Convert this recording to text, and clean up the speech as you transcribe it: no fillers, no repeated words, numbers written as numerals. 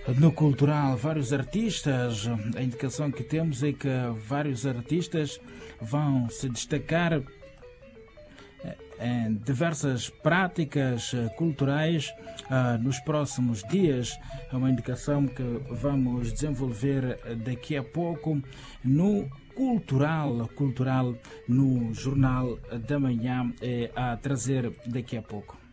No cultural, vários artistas, a indicação que temos é que vários artistas vão se destacar em diversas práticas culturais nos próximos dias. É uma indicação que vamos desenvolver daqui a pouco no cultural no Jornal da Manhã, a trazer daqui a pouco.